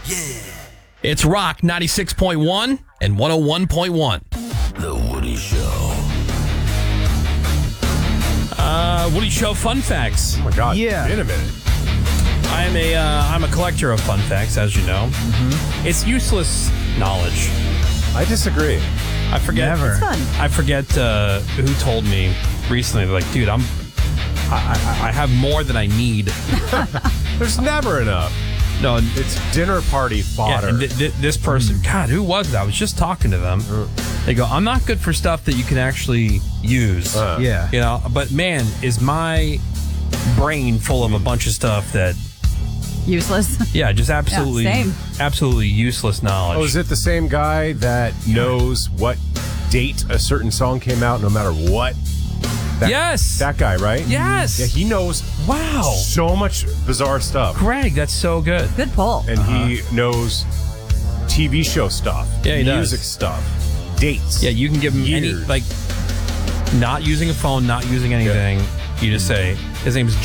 It's Rock 96.1 and 101.1. The Woody Show. Woody Show fun facts. Oh my God! Yeah. Been a minute. I'm a collector of fun facts, as you know. Mm-hmm. It's useless knowledge. I disagree. I forget. Never. It's fun. I forget who told me recently. They're like, dude, I have more than I need. There's never enough. No, It's dinner party yeah, fodder. and this person, God, who was that? I was just talking to them. They go, I'm not good for stuff that you can actually use. Yeah. You know, but man, is my brain full of a bunch of stuff that, Useless. yeah, just absolutely, same. absolutely useless knowledge. Oh, is it the same guy that knows what date a certain song came out no matter what? Yes. That guy, right? Yes. Yeah, he knows Wow. so much bizarre stuff. Greg, that's so good. Good pull. And he knows TV show stuff. Yeah, he does. Music stuff. Dates. Yeah, you can give him any, Years. like, not using a phone, not using anything. You just say, his name's